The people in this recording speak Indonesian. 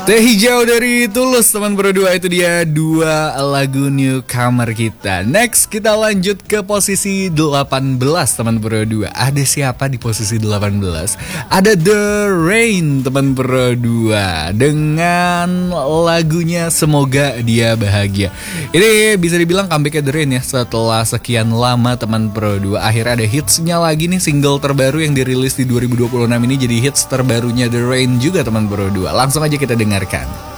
Teh hijau dari Tulus teman berdua, itu dia dua lagu newcomer kita. Next kita lanjut ke posisi 18 teman berdua. Ada siapa di posisi 18? Ada The Rain teman berdua dengan lagunya Semoga Dia Bahagia. Ini bisa dibilang comebacknya The Rain ya, setelah sekian lama teman berdua. Akhirnya ada hitsnya lagi nih, single terbaru yang dirilis di 2026 ini jadi hits terbarunya The Rain juga teman berdua. Langsung aja kita dengarkan.